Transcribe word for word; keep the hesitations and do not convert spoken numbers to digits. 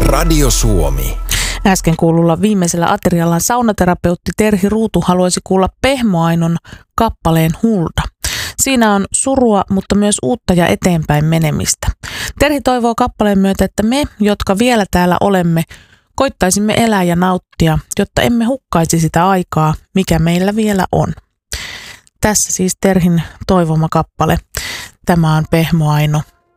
Radio Suomi. Äsken kuululla viimeisellä ateriallaan saunaterapeutti Terhi Ruutu haluaisi kuulla Pehmo Ainon kappaleen Hulda. Siinä on surua, mutta myös uutta ja eteenpäin menemistä. Terhi toivoo kappaleen myötä, että me, jotka vielä täällä olemme, koittaisimme elää ja nauttia, jotta emme hukkaisi sitä aikaa, mikä meillä vielä on. Tässä siis Terhin toivoma kappale. Tämä on Pehmo Aino.